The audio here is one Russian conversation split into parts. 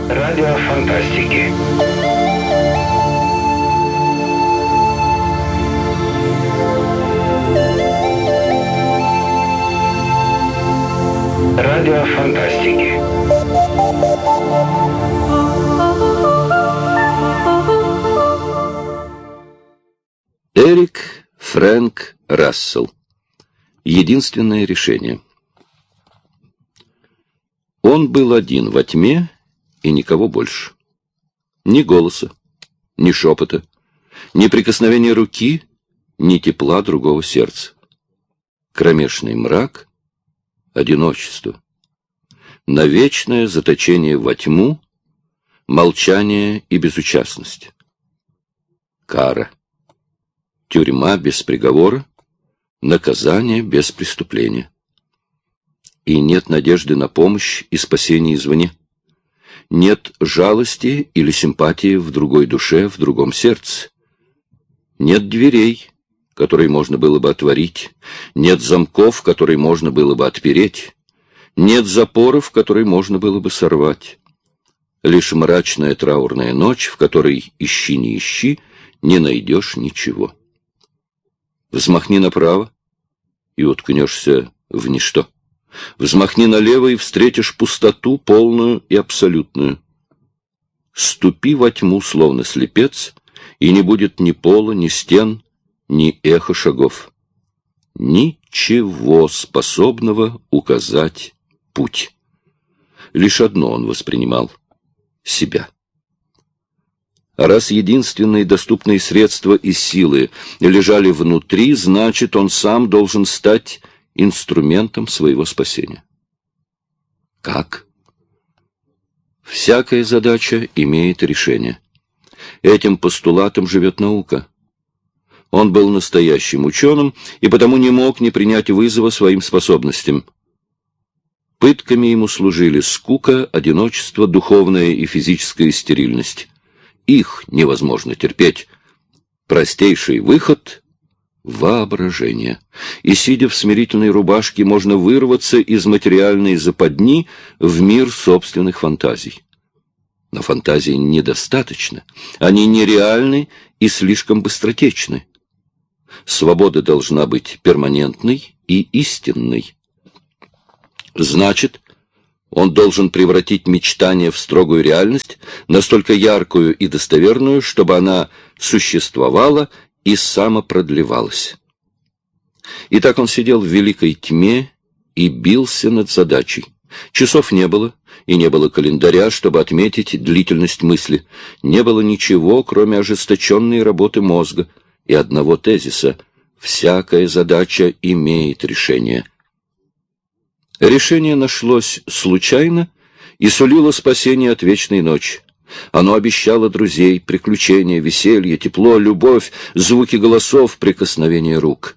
Радиофантастики. Радиофантастики. Эрик Фрэнк Рассел. Единственное решение. Он был один во тьме и никого больше. Ни голоса, ни шепота, ни прикосновения руки, ни тепла другого сердца. Кромешный мрак, одиночество, навечное заточение во тьму, молчание и безучастность. Кара. Тюрьма без приговора, наказание без преступления. И нет надежды на помощь и спасение извне. Нет жалости или симпатии в другой душе, в другом сердце. Нет дверей, которые можно было бы отворить. Нет замков, которые можно было бы отпереть. Нет запоров, которые можно было бы сорвать. Лишь мрачная траурная ночь, в которой ищи не ищи, не найдешь ничего. Взмахни направо и уткнешься в ничто. Взмахни налево и встретишь пустоту, полную и абсолютную. Ступи во тьму, словно слепец, и не будет ни пола, ни стен, ни эха шагов. Ничего способного указать путь. Лишь одно он воспринимал — себя. А раз единственные доступные средства и силы лежали внутри, значит, он сам должен стать инструментом своего спасения. Как? Всякая задача имеет решение. Этим постулатом живет наука. Он был настоящим ученым и потому не мог не принять вызова своим способностям. Пытками ему служили скука, одиночество, духовная и физическая стерильность. Их невозможно терпеть. Простейший выход — воображение. И, сидя в смирительной рубашке, можно вырваться из материальной западни в мир собственных фантазий. Но фантазий недостаточно. Они нереальны и слишком быстротечны. Свобода должна быть перманентной и истинной. Значит, он должен превратить мечтание в строгую реальность, настолько яркую и достоверную, чтобы она существовала и самопродлевалась. Итак, он сидел в великой тьме и бился над задачей. Часов не было, и не было календаря, чтобы отметить длительность мысли. Не было ничего, кроме ожесточенной работы мозга и одного тезиса: всякая задача имеет решение. Решение нашлось случайно и сулило спасение от вечной ночи. Оно обещало друзей, приключения, веселье, тепло, любовь, звуки голосов, прикосновение рук.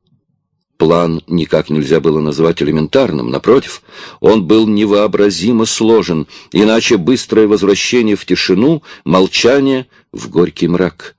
План никак нельзя было назвать элементарным, напротив, он был невообразимо сложен, иначе быстрое возвращение в тишину, молчание, в горький мрак.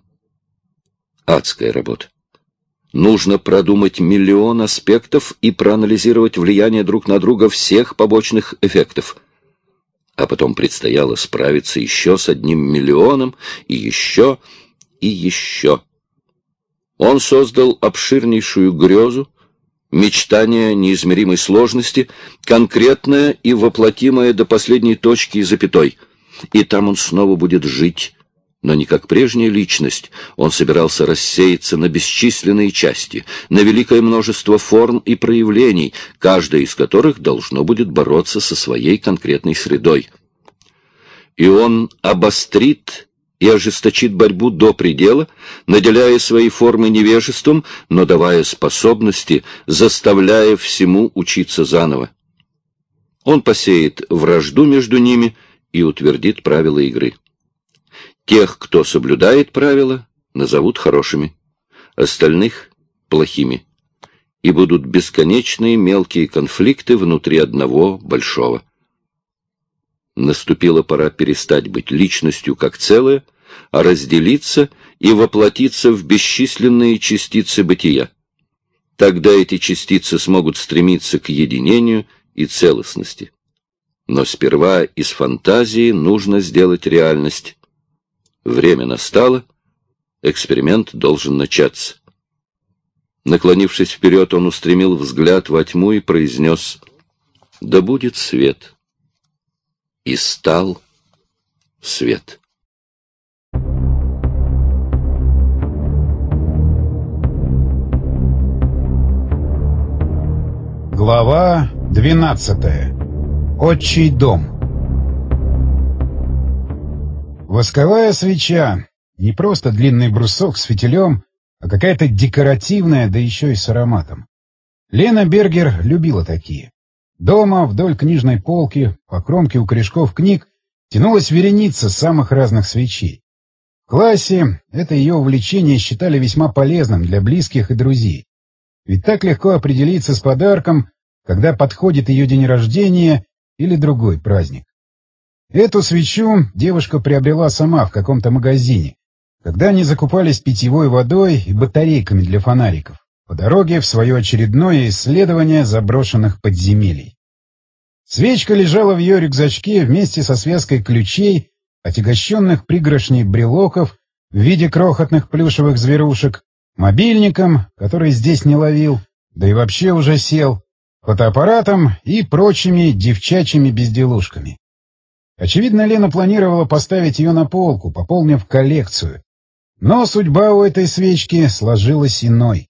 Адская работа. Нужно продумать миллион аспектов и проанализировать влияние друг на друга всех побочных эффектов. А потом предстояло справиться еще с 1 миллионом, и еще, и еще. Он создал обширнейшую грезу, мечтание неизмеримой сложности, конкретное и воплотимое до последней точки и запятой. И там он снова будет жить, но не как прежняя личность. Он собирался рассеяться на бесчисленные части, на великое множество форм и проявлений, каждая из которых должно будет бороться со своей конкретной средой. И он обострит и ожесточит борьбу до предела, наделяя свои формы невежеством, но давая способности, заставляя всему учиться заново. Он посеет вражду между ними и утвердит правила игры. Тех, кто соблюдает правила, назовут хорошими, остальных — плохими, и будут бесконечные мелкие конфликты внутри одного большого. Наступила пора перестать быть личностью как целое, а разделиться и воплотиться в бесчисленные частицы бытия. Тогда эти частицы смогут стремиться к единению и целостности. Но сперва из фантазии нужно сделать реальность. Время настало, эксперимент должен начаться. Наклонившись вперед, он устремил взгляд во тьму и произнес: «Да будет свет». И стал свет. Глава 12. Отчий дом. Восковая свеча. Не просто длинный брусок с фитилем, а какая-то декоративная, да еще и с ароматом. Лена Бергер любила такие. Дома, вдоль книжной полки, по кромке у корешков книг, тянулась вереница самых разных свечей. В классе это ее увлечение считали весьма полезным для близких и друзей. Ведь так легко определиться с подарком, когда подходит ее день рождения или другой праздник. Эту свечу девушка приобрела сама в каком-то магазине, когда они закупались питьевой водой и батарейками для фонариков по дороге в свое очередное исследование заброшенных подземелий. Свечка лежала в ее рюкзачке вместе со связкой ключей, отягощенных пригоршней брелоков в виде крохотных плюшевых зверушек, мобильником, который здесь не ловил, да и вообще уже сел, фотоаппаратом и прочими девчачьими безделушками. Очевидно, Лена планировала поставить ее на полку, пополнив коллекцию. Но судьба у этой свечки сложилась иной.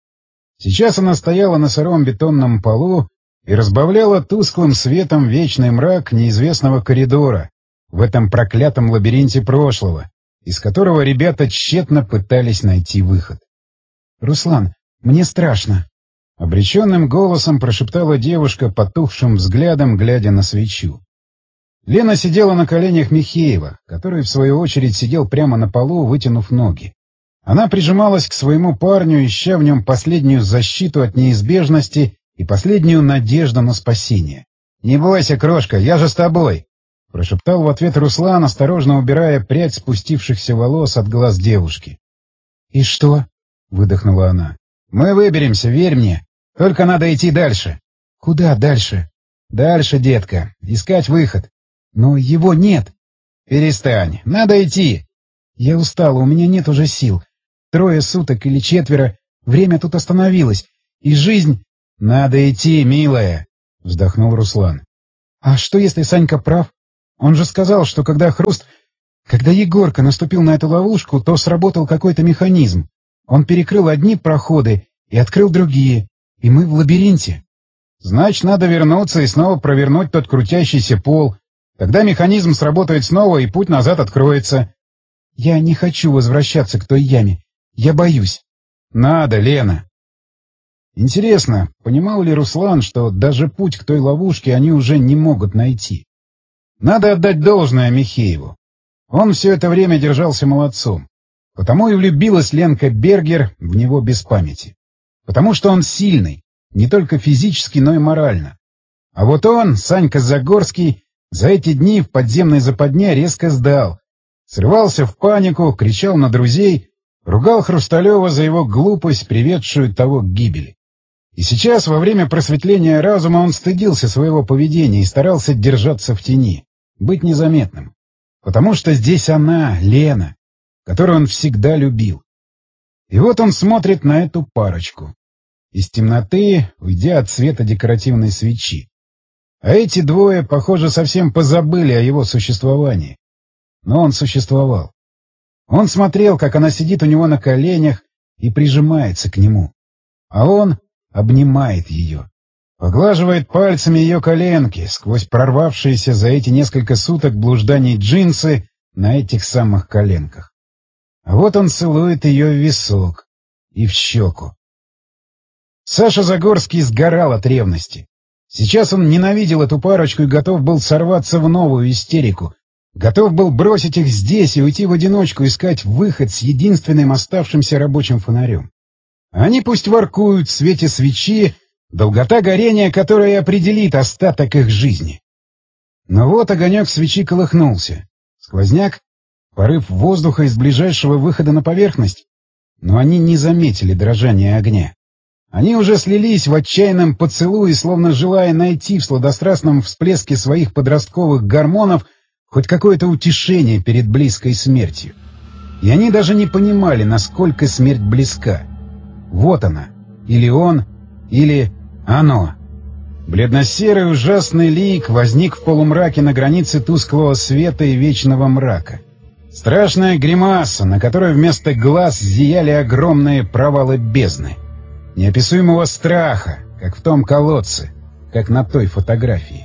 Сейчас она стояла на сыром бетонном полу и разбавляла тусклым светом вечный мрак неизвестного коридора в этом проклятом лабиринте прошлого, из которого ребята тщетно пытались найти выход. «Руслан, мне страшно», — обреченным голосом прошептала девушка, потухшим взглядом глядя на свечу. Лена сидела на коленях Михеева, который, в свою очередь, сидел прямо на полу, вытянув ноги. Она прижималась к своему парню, ища в нем последнюю защиту от неизбежности и последнюю надежду на спасение. «Не бойся, крошка, я же с тобой!» — прошептал в ответ Руслан, осторожно убирая прядь спустившихся волос от глаз девушки. «И что?» — выдохнула она. «Мы выберемся, верь мне. Только надо идти дальше». «Куда дальше?» «Дальше, детка. Искать выход». «Но его нет». «Перестань. Надо идти». «Я устала, у меня нет уже сил. 3 суток или 4. Время тут остановилось. И жизнь...» «Надо идти, милая», — вздохнул Руслан. «А что, если Санька прав? Он же сказал, что когда Егорка наступил на эту ловушку, то сработал какой-то механизм. Он перекрыл одни проходы и открыл другие. И мы в лабиринте». «Значит, надо вернуться и снова провернуть тот крутящийся пол. Тогда механизм сработает снова, и путь назад откроется». «Я не хочу возвращаться к той яме. Я боюсь». «Надо, Лена». Интересно, понимал ли Руслан, что даже путь к той ловушке они уже не могут найти? Надо отдать должное Михееву. Он все это время держался молодцом. Потому и влюбилась Ленка Бергер в него без памяти. Потому что он сильный, не только физически, но и морально. А вот он, Санька Загорский, за эти дни в подземной западне резко сдал. Срывался в панику, кричал на друзей, ругал Хрусталева за его глупость, приведшую того к гибели. И сейчас, во время просветления разума, он стыдился своего поведения и старался держаться в тени, быть незаметным. Потому что здесь она, Лена, которую он всегда любил. И вот он смотрит на эту парочку. Из темноты, уйдя от света декоративной свечи. А эти двое, похоже, совсем позабыли о его существовании. Но он существовал. Он смотрел, как она сидит у него на коленях и прижимается к нему. А он обнимает ее, поглаживает пальцами ее коленки сквозь прорвавшиеся за эти несколько суток блужданий джинсы на этих самых коленках. А вот он целует ее в висок и в щеку. Саша Загорский сгорал от ревности. Сейчас он ненавидел эту парочку и готов был сорваться в новую истерику. Готов был бросить их здесь и уйти в одиночку, искать выход с единственным оставшимся рабочим фонарем. Они пусть воркуют в свете свечи, долгота горения, которая определит остаток их жизни. Но вот огонек свечи колыхнулся. Сквозняк, порыв воздуха из ближайшего выхода на поверхность. Но они не заметили дрожания огня. Они уже слились в отчаянном поцелуе, словно желая найти в сладострастном всплеске своих подростковых гормонов хоть какое-то утешение перед близкой смертью. И они даже не понимали, насколько смерть близка. Вот она. Или он, или оно. Бледно-серый ужасный лик возник в полумраке на границе тусклого света и вечного мрака. Страшная гримаса, на которой вместо глаз зияли огромные провалы бездны. Неописуемого страха, как в том колодце, как на той фотографии.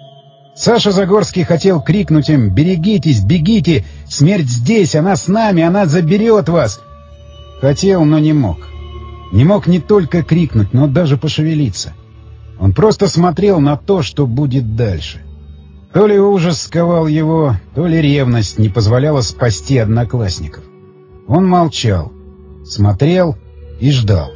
Саша Загорский хотел крикнуть им: «Берегитесь, бегите! Смерть здесь, она с нами, она заберет вас!» Хотел, но не мог. Не мог не только крикнуть, но даже пошевелиться. Он просто смотрел на то, что будет дальше. То ли ужас сковал его, то ли ревность не позволяла спасти одноклассников. Он молчал, смотрел и ждал.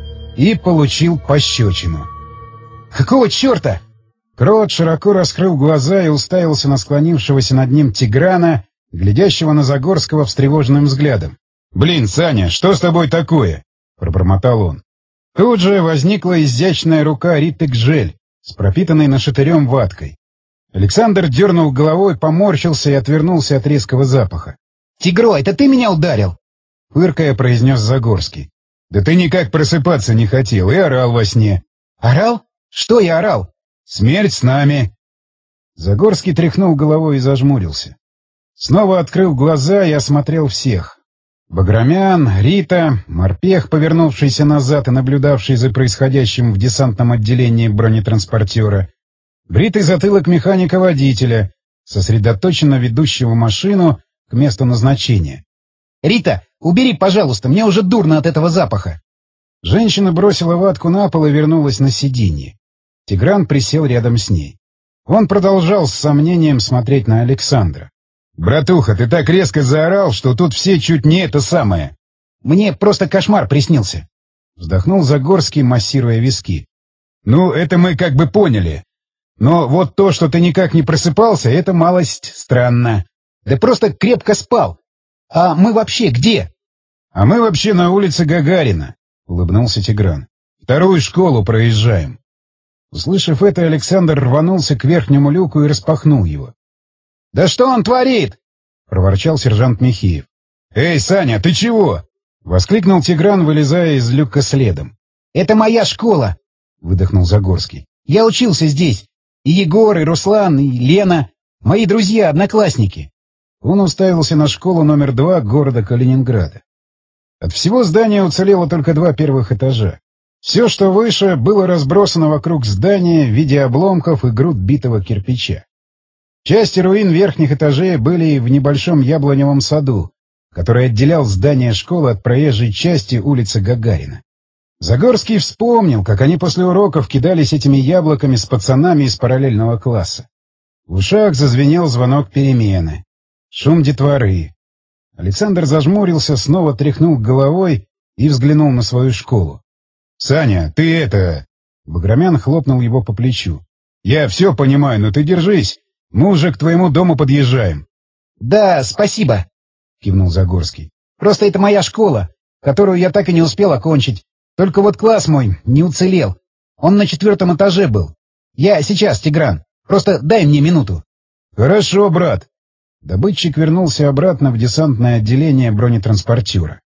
И получил пощечину. «Какого черта?» Крот широко раскрыл глаза и уставился на склонившегося над ним Тиграна, глядящего на Загорского встревоженным взглядом. «Блин, Саня, что с тобой такое?» — пробормотал он. Тут же возникла изящная рука Риты Гжель с пропитанной нашатырем ваткой. Александр дернул головой, поморщился и отвернулся от резкого запаха. «Тигро, это ты меня ударил?» — фыркая произнес Загорский. «Да ты никак просыпаться не хотел и орал во сне». «Орал? Что я орал?» «Смерть с нами!» Загорский тряхнул головой и зажмурился. Снова открыл глаза и осмотрел всех. Баграмян, Рита, Морпех, повернувшийся назад и наблюдавший за происходящим в десантном отделении бронетранспортера, бритый затылок механика-водителя, сосредоточенно ведущего машину к месту назначения. «Рита, убери, пожалуйста, мне уже дурно от этого запаха!» Женщина бросила ватку на пол и вернулась на сиденье. Тигран присел рядом с ней. Он продолжал с сомнением смотреть на Александра. «Братуха, ты так резко заорал, что тут все чуть не это самое». «Мне просто кошмар приснился», — вздохнул Загорский, массируя виски. «Ну, это мы как бы поняли. Но вот то, что ты никак не просыпался, это малость странно». «Да просто крепко спал. А мы вообще где?» «А мы вообще на улице Гагарина», — улыбнулся Тигран. «Вторую школу проезжаем». Услышав это, Александр рванулся к верхнему люку и распахнул его. «Да что он творит?» — проворчал сержант Михеев. «Эй, Саня, ты чего?» — воскликнул Тигран, вылезая из люка следом. «Это моя школа!» — выдохнул Загорский. «Я учился здесь. И Егор, и Руслан, и Лена. Мои друзья, одноклассники». Он уставился на школу номер 2 города Калининграда. От всего здания уцелело только 2 первых этажа. Все, что выше, было разбросано вокруг здания в виде обломков и груд битого кирпича. Части руин верхних этажей были в небольшом яблоневом саду, который отделял здание школы от проезжей части улицы Гагарина. Загорский вспомнил, как они после уроков кидались этими яблоками с пацанами из параллельного класса. В ушах зазвенел звонок перемены. Шум детворы. Александр зажмурился, снова тряхнул головой и взглянул на свою школу. «Саня, ты это...» Баграмян хлопнул его по плечу. «Я все понимаю, но ты держись. Мы уже к твоему дому подъезжаем». «Да, спасибо», — кивнул Загорский. «Просто это моя школа, которую я так и не успел окончить. Только вот класс мой не уцелел. Он на 4-м этаже был. Я сейчас, Тигран. Просто дай мне минуту». «Хорошо, брат». Добытчик вернулся обратно в десантное отделение бронетранспортера.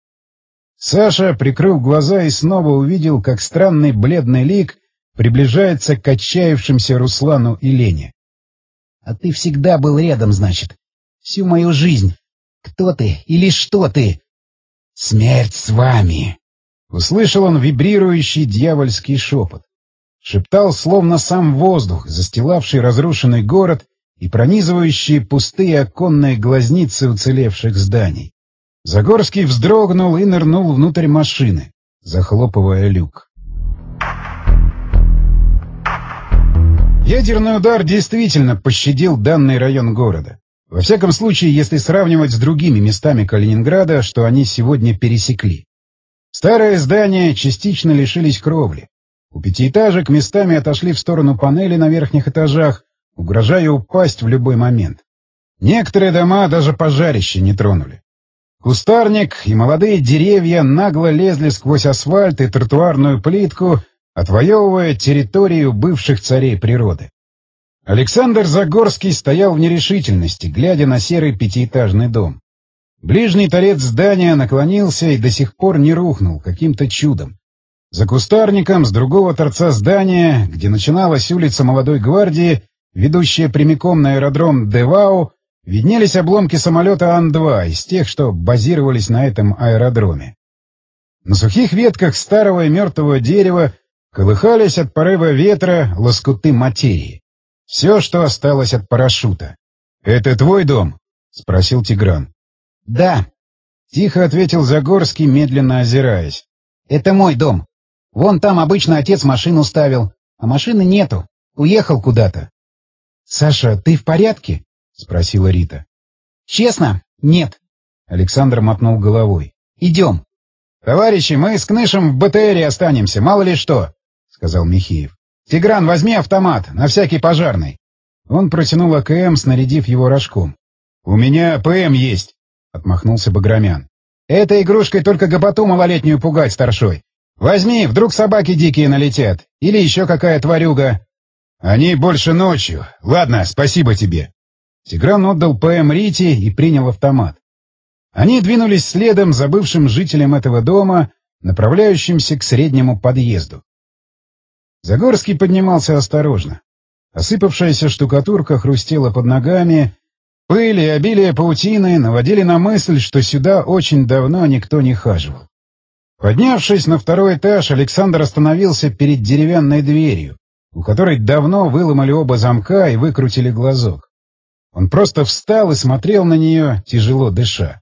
Саша прикрыл глаза и снова увидел, как странный бледный лик приближается к отчаявшимся Руслану и Лене. «А ты всегда был рядом, значит. Всю мою жизнь. Кто ты или что ты?» «Смерть с вами!» Услышал он вибрирующий дьявольский шепот. Шептал словно сам воздух, застилавший разрушенный город и пронизывающие пустые оконные глазницы уцелевших зданий. Загорский вздрогнул и нырнул внутрь машины, захлопывая люк. Ядерный удар действительно пощадил данный район города. Во всяком случае, если сравнивать с другими местами Калининграда, что они сегодня пересекли. Старые здания частично лишились кровли. У пятиэтажек местами отошли в сторону панели на верхних этажах, угрожая упасть в любой момент. Некоторые дома даже пожарище не тронули. Кустарник и молодые деревья нагло лезли сквозь асфальт и тротуарную плитку, отвоевывая территорию бывших царей природы. Александр Загорский стоял в нерешительности, глядя на серый пятиэтажный дом. Ближний торец здания наклонился и до сих пор не рухнул каким-то чудом. За кустарником с другого торца здания, где начиналась улица Молодой гвардии, ведущая прямиком на аэродром Девау, виднелись обломки самолета Ан-2 из тех, что базировались на этом аэродроме. На сухих ветках старого и мертвого дерева колыхались от порыва ветра лоскуты материи. Все, что осталось от парашюта. «Это твой дом?» — спросил Тигран. «Да», — тихо ответил Загорский, медленно озираясь. «Это мой дом. Вон там обычно отец машину ставил, а машины нету. Уехал куда-то». «Саша, ты в порядке?» — спросила Рита. «Честно? Нет». Александр мотнул головой. «Идем». «Товарищи, мы с Кнышем в БТРе останемся, мало ли что», — сказал Михеев. «Тигран, возьми автомат, на всякий пожарный». Он протянул АКМ, снарядив его рожком. «У меня ПМ есть», — отмахнулся Баграмян. «Этой игрушкой только гопоту малолетнюю пугать, старшой. Возьми, вдруг собаки дикие налетят. Или еще какая тварюга». «Они больше ночью. Ладно, спасибо тебе». Тигран отдал ПМ Рите и принял автомат. Они двинулись следом за бывшим жителем этого дома, направляющимся к среднему подъезду. Загорский поднимался осторожно. Осыпавшаяся штукатурка хрустела под ногами, пыль и обилие паутины наводили на мысль, что сюда очень давно никто не хаживал. Поднявшись на второй этаж, Александр остановился перед деревянной дверью, у которой давно выломали оба замка и выкрутили глазок. Он просто встал и смотрел на нее, тяжело дыша.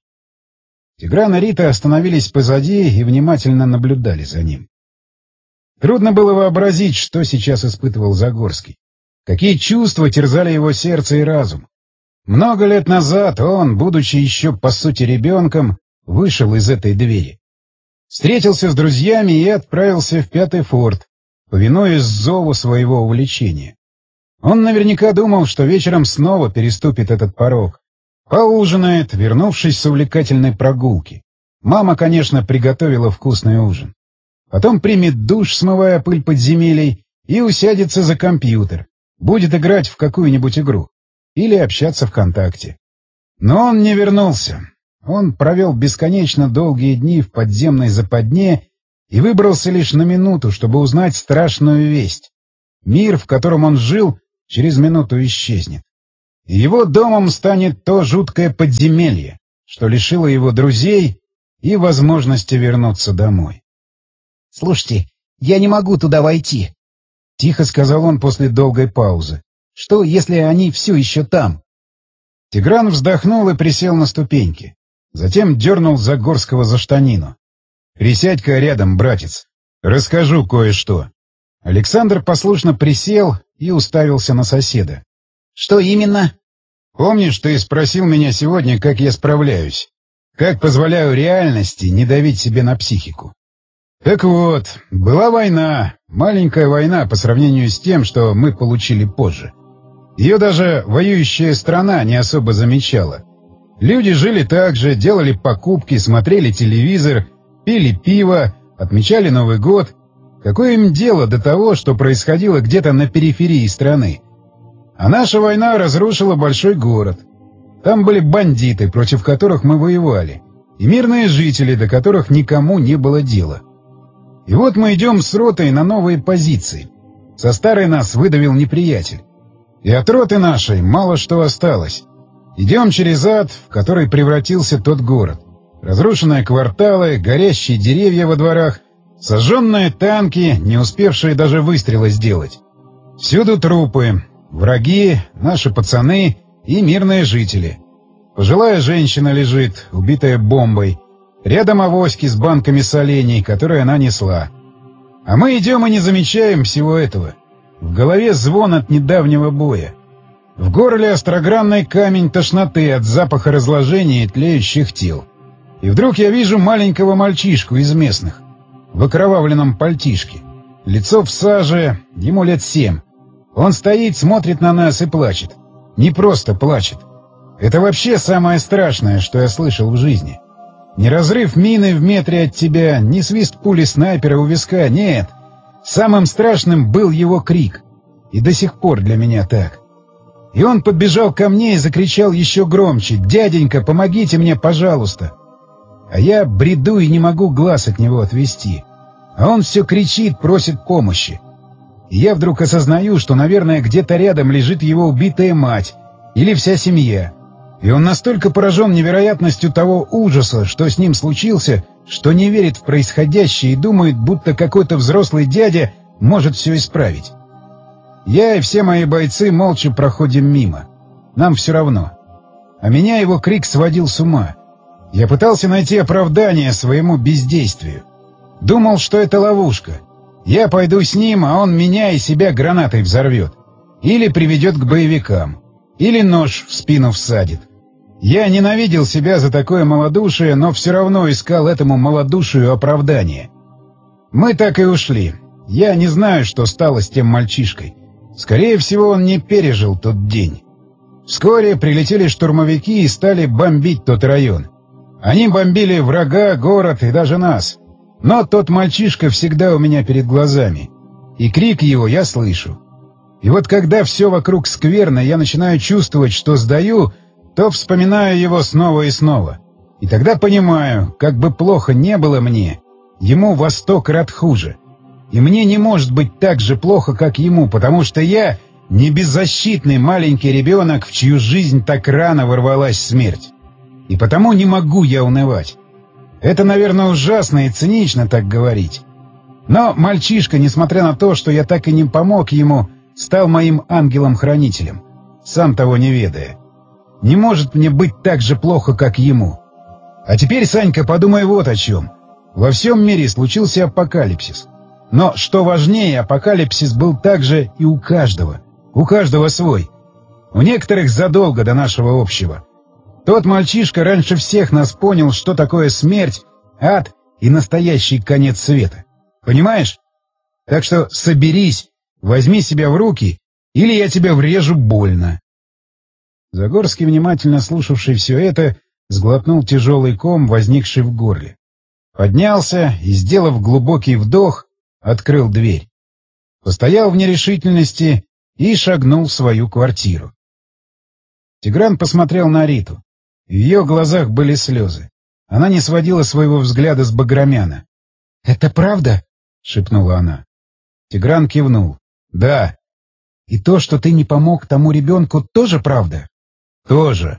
Тигран и Рита остановились позади и внимательно наблюдали за ним. Трудно было вообразить, что сейчас испытывал Загорский. Какие чувства терзали его сердце и разум. Много лет назад он, будучи еще по сути ребенком, вышел из этой двери. Встретился с друзьями и отправился в Пятый форт, повинуясь зову своего увлечения. Он наверняка думал, что вечером снова переступит этот порог. Поужинает, вернувшись с увлекательной прогулки. Мама, конечно, приготовила вкусный ужин. Потом примет душ, смывая пыль подземелий, и усядется за компьютер. Будет играть в какую-нибудь игру. Или общаться ВКонтакте. Но он не вернулся. Он провел бесконечно долгие дни в подземной западне и выбрался лишь на минуту, чтобы узнать страшную весть. Мир, в котором он жил, через минуту исчезнет. И его домом станет то жуткое подземелье, что лишило его друзей и возможности вернуться домой. «Слушайте, я не могу туда войти», — тихо сказал он после долгой паузы. «Что, если они все еще там?» Тигран вздохнул и присел на ступеньки. Затем дернул Загорского за штанину. «Присядь-ка рядом, братец. Расскажу кое-что». Александр послушно присел и уставился на соседа. «Что именно?» «Помнишь, ты спросил меня сегодня, как я справляюсь? Как позволяю реальности не давить себе на психику? Так вот, была война, маленькая война по сравнению с тем, что мы получили позже. Ее даже воюющая страна не особо замечала. Люди жили так же, делали покупки, смотрели телевизор, пили пиво, отмечали Новый год. Какое им дело до того, что происходило где-то на периферии страны? А наша война разрушила большой город. Там были бандиты, против которых мы воевали, и мирные жители, до которых никому не было дела. И вот мы идем с ротой на новые позиции. Со старой нас выдавил неприятель. И от роты нашей мало что осталось. Идем через ад, в который превратился тот город. Разрушенные кварталы, горящие деревья во дворах, сожженные танки, не успевшие даже выстрела сделать. Всюду трупы, враги, наши пацаны и мирные жители. Пожилая женщина лежит, убитая бомбой. Рядом авоськи с банками солений, которые она несла. А мы идем и не замечаем всего этого. В голове звон от недавнего боя. В горле острогранный камень тошноты от запаха разложения и тлеющих тел. И вдруг я вижу маленького мальчишку из местных, в окровавленном пальтишке. Лицо в саже, ему лет 7. Он стоит, смотрит на нас и плачет. Не просто плачет. Это вообще самое страшное, что я слышал в жизни. Ни разрыв мины в метре от тебя, ни свист пули снайпера у виска, нет. Самым страшным был его крик. И до сих пор для меня так. И он подбежал ко мне и закричал еще громче: «Дяденька, помогите мне, пожалуйста!» А я бреду и не могу глаз от него отвести. А он все кричит, просит помощи. И я вдруг осознаю, что, наверное, где-то рядом лежит его убитая мать или вся семья. И он настолько поражен невероятностью того ужаса, что с ним случился, что не верит в происходящее и думает, будто какой-то взрослый дядя может все исправить. Я и все мои бойцы молча проходим мимо. Нам все равно. А меня его крик сводил с ума. Я пытался найти оправдание своему бездействию. Думал, что это ловушка. Я пойду с ним, а он меня и себя гранатой взорвет. Или приведет к боевикам. Или нож в спину всадит. Я ненавидел себя за такое малодушие, но все равно искал этому малодушию оправдание. Мы так и ушли. Я не знаю, что стало с тем мальчишкой. Скорее всего, он не пережил тот день. Вскоре прилетели штурмовики и стали бомбить тот район. Они бомбили врага, город и даже нас. Но тот мальчишка всегда у меня перед глазами. И крик его я слышу. И вот когда все вокруг скверно, я начинаю чувствовать, что сдаю, то вспоминаю его снова и снова. И тогда понимаю, как бы плохо не было мне, ему во 100 крат хуже. И мне не может быть так же плохо, как ему, потому что я не беззащитный маленький ребенок, в чью жизнь так рано ворвалась смерть. И потому не могу я унывать. Это, наверное, ужасно и цинично так говорить. Но мальчишка, несмотря на то, что я так и не помог ему, стал моим ангелом-хранителем, сам того не ведая. Не может мне быть так же плохо, как ему. А теперь, Санька, подумай вот о чем. Во всем мире случился апокалипсис. Но, что важнее, апокалипсис был также и у каждого. У каждого свой. У некоторых задолго до нашего общего. Тот мальчишка раньше всех нас понял, что такое смерть, ад и настоящий конец света. Понимаешь? Так что соберись, возьми себя в руки, или я тебя врежу больно. Загорский, внимательно слушавший все это, сглотнул тяжелый ком, возникший в горле. Поднялся и, сделав глубокий вдох, открыл дверь. Постоял в нерешительности и шагнул в свою квартиру. Тигран посмотрел на Риту. В ее глазах были слезы. Она не сводила своего взгляда с Баграмяна. — Это правда? — шепнула она. Тигран кивнул. — Да. — И то, что ты не помог тому ребенку, тоже правда? — Тоже.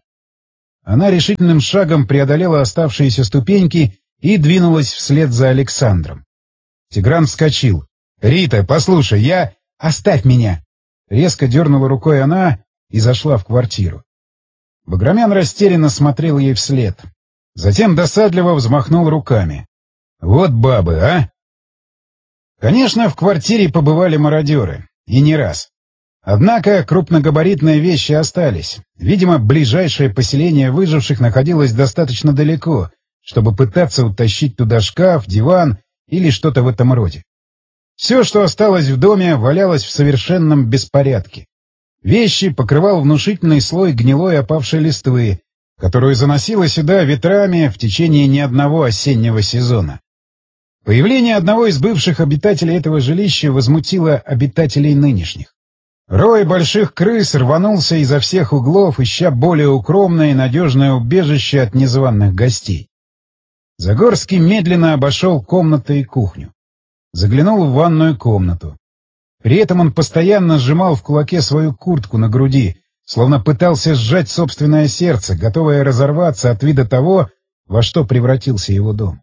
Она решительным шагом преодолела оставшиеся ступеньки и двинулась вслед за Александром. Тигран вскочил. — Рита, послушай, я... — Оставь меня! Резко дернула рукой она и зашла в квартиру. Баграмян растерянно смотрел ей вслед. Затем досадливо взмахнул руками. — Вот бабы, а! Конечно, в квартире побывали мародеры. И не раз. Однако крупногабаритные вещи остались. Видимо, ближайшее поселение выживших находилось достаточно далеко, чтобы пытаться утащить туда шкаф, диван или что-то в этом роде. Все, что осталось в доме, валялось в совершенном беспорядке. Вещи покрывал внушительный слой гнилой опавшей листвы, которую заносило сюда ветрами в течение не одного осеннего сезона. Появление одного из бывших обитателей этого жилища возмутило обитателей нынешних. Рой больших крыс рванулся изо всех углов, ища более укромное и надежное убежище от незваных гостей. Загорский медленно обошел комнаты и кухню. Заглянул в ванную комнату. При этом он постоянно сжимал в кулаке свою куртку на груди, словно пытался сжать собственное сердце, готовое разорваться от вида того, во что превратился его дом.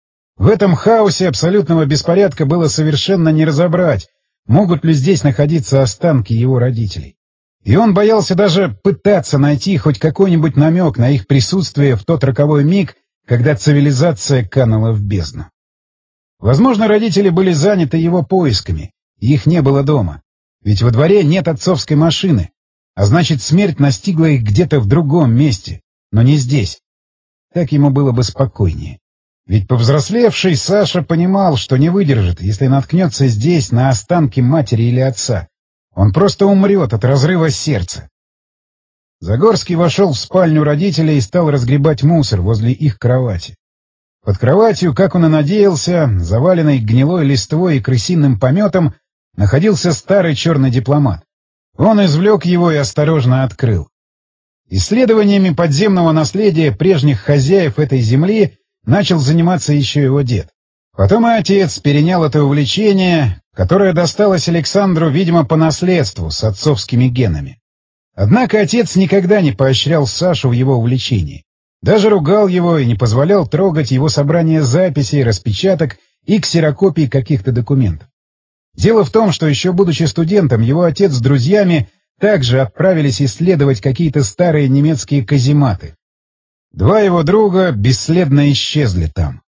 В этом хаосе абсолютного беспорядка было совершенно не разобрать, могут ли здесь находиться останки его родителей. И он боялся даже пытаться найти хоть какой-нибудь намек на их присутствие в тот роковой миг, когда цивилизация канула в бездну. Возможно, родители были заняты его поисками, и их не было дома. Ведь во дворе нет отцовской машины, а значит, смерть настигла их где-то в другом месте, но не здесь. Так ему было бы спокойнее. Ведь повзрослевший Саша понимал, что не выдержит, если наткнется здесь на останки матери или отца. Он просто умрет от разрыва сердца. Загорский вошел в спальню родителей и стал разгребать мусор возле их кровати. Под кроватью, как он и надеялся, заваленной гнилой листвой и крысиным пометом, находился старый черный дипломат. Он извлек его и осторожно открыл. Исследованиями подземного наследия прежних хозяев этой земли начал заниматься еще его дед. Потом и отец перенял это увлечение, которое досталось Александру, видимо, по наследству, с отцовскими генами. Однако отец никогда не поощрял Сашу в его увлечении. Даже ругал его и не позволял трогать его собрание записей, распечаток и ксерокопий каких-то документов. Дело в том, что еще будучи студентом, его отец с друзьями также отправились исследовать какие-то старые немецкие казематы. Два его друга бесследно исчезли там.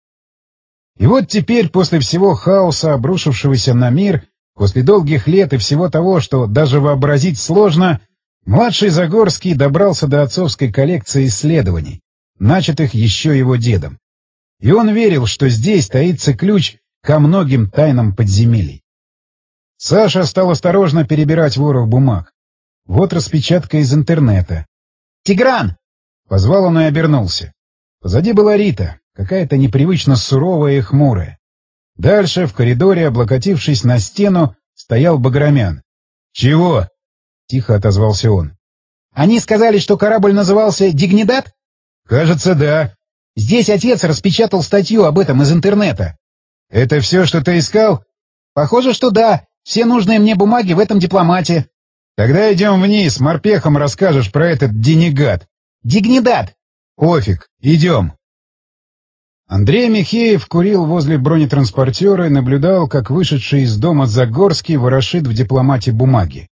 И вот теперь, после всего хаоса, обрушившегося на мир, после долгих лет и всего того, что даже вообразить сложно, младший Загорский добрался до отцовской коллекции исследований, начатых еще его дедом. И он верил, что здесь таится ключ ко многим тайнам подземелий. Саша стал осторожно перебирать ворох бумаг. Вот распечатка из интернета. «Тигран!» — позвал он и обернулся. Позади была Рита, какая-то непривычно суровая и хмурая. Дальше, в коридоре, облокотившись на стену, стоял Баграмян. «Чего?» — тихо отозвался он. «Они сказали, что корабль назывался «Дигнидат»?» «Кажется, да». «Здесь отец распечатал статью об этом из интернета». «Это все, что ты искал?» «Похоже, что да. Все нужные мне бумаги в этом дипломате». «Тогда идем вниз, морпехом расскажешь про этот Дигнидат». «Дигнидат». «Пофиг, идем». Андрей Михеев курил возле бронетранспортера и наблюдал, как вышедший из дома Загорский ворошит в дипломате бумаги.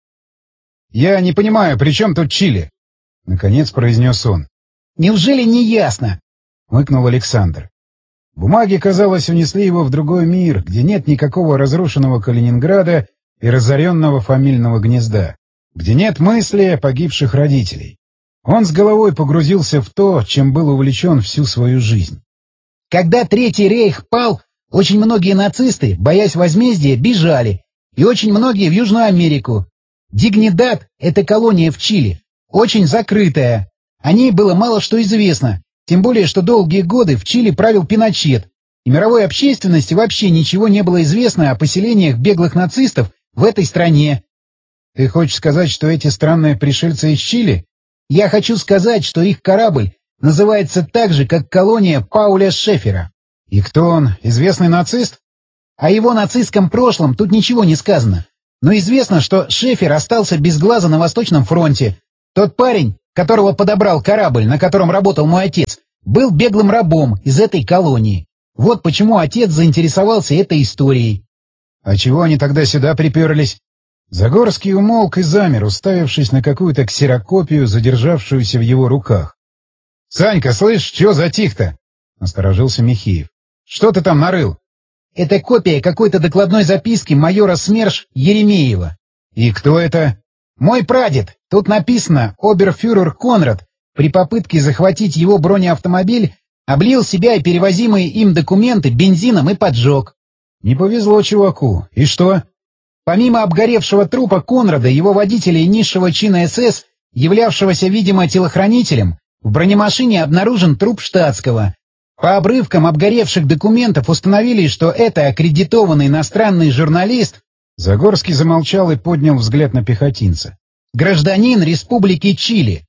«Я не понимаю, при чем тут Чили?» — наконец произнес он. «Неужели не ясно?» — хмыкнул Александр. Бумаги, казалось, унесли его в другой мир, где нет никакого разрушенного Калининграда и разоренного фамильного гнезда, где нет мысли о погибших родителей. Он с головой погрузился в то, чем был увлечен всю свою жизнь. Когда Третий рейх пал, очень многие нацисты, боясь возмездия, бежали, и очень многие в Южную Америку. Дигнидат — это колония в Чили, очень закрытая. О ней было мало что известно, тем более, что долгие годы в Чили правил Пиночет, и мировой общественности вообще ничего не было известно о поселениях беглых нацистов в этой стране. Ты хочешь сказать, что эти странные пришельцы из Чили? Я хочу сказать, что их корабль называется так же, как колония Пауля Шефера. И кто он? Известный нацист? О его нацистском прошлом тут ничего не сказано. Но известно, что Шефер остался без глаза на Восточном фронте. Тот парень, которого подобрал корабль, на котором работал мой отец, был беглым рабом из этой колонии. Вот почему отец заинтересовался этой историей. А чего они тогда сюда приперлись? Загорский умолк и замер, уставившись на какую-то ксерокопию, задержавшуюся в его руках. — Санька, слышь, чё затих-то? — насторожился Михеев. — Что ты там нарыл? — Это копия какой-то докладной записки майора СМЕРШ Еремеева. — И кто это? — Мой прадед. Тут написано: оберфюрер Конрад при попытке захватить его бронеавтомобиль облил себя и перевозимые им документы бензином и поджег. — Не повезло чуваку. И что? Помимо обгоревшего трупа Конрада, его водителя и низшего чина СС, являвшегося, видимо, телохранителем, в бронемашине обнаружен труп штатского. По обрывкам обгоревших документов установили, что это аккредитованный иностранный журналист. Загорский замолчал и поднял взгляд на пехотинца. Гражданин Республики Чили.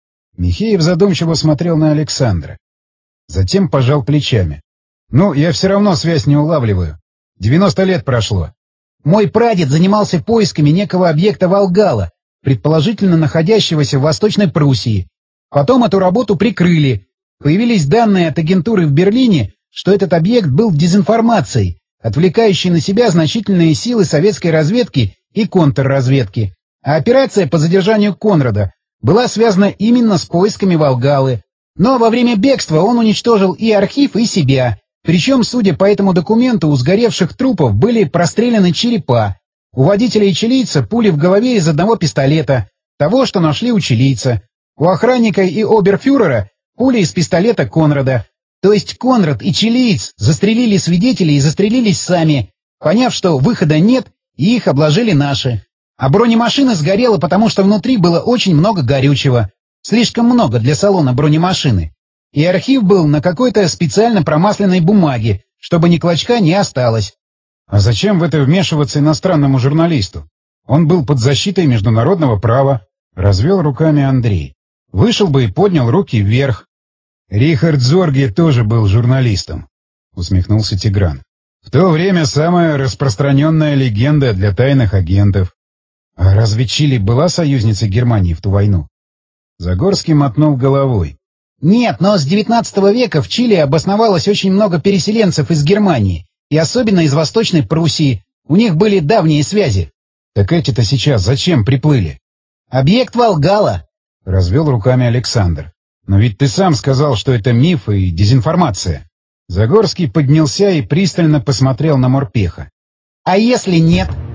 Михеев задумчиво смотрел на Александра. Затем пожал плечами. «Ну, я все равно связь не улавливаю. 90 лет прошло». Мой прадед занимался поисками некого объекта Волгала, предположительно находящегося в Восточной Пруссии. Потом эту работу прикрыли. Появились данные от агентуры в Берлине, что этот объект был дезинформацией, отвлекающей на себя значительные силы советской разведки и контрразведки. А операция по задержанию Конрада была связана именно с поисками Волгалы. Но во время бегства он уничтожил и архив, и себя. Причем, судя по этому документу, у сгоревших трупов были простреляны черепа. У водителя и чилийца пули в голове из одного пистолета, того, что нашли у чилийца. У охранника и оберфюрера пули из пистолета Конрада. То есть Конрад и чилиец застрелили свидетелей и застрелились сами, поняв, что выхода нет, и их обложили наши. А бронемашина сгорела, потому что внутри было очень много горючего. Слишком много для салона бронемашины. И архив был на какой-то специально промасленной бумаге, чтобы ни клочка не осталось. А зачем в это вмешиваться иностранному журналисту? Он был под защитой международного права. Развел руками Андрей. Вышел бы и поднял руки вверх. Рихард Зорге тоже был журналистом, усмехнулся Тигран. В то время самая распространенная легенда для тайных агентов. А разве Чили была союзницей Германии в ту войну? Загорский мотнул головой. Нет, но с XIX века в Чили обосновалось очень много переселенцев из Германии, и особенно из Восточной Пруссии. У них были давние связи. Так эти-то сейчас зачем приплыли? Объект Волгала, развел руками Александр. Но ведь ты сам сказал, что это миф и дезинформация. Загорский поднялся и пристально посмотрел на морпеха. А если нет?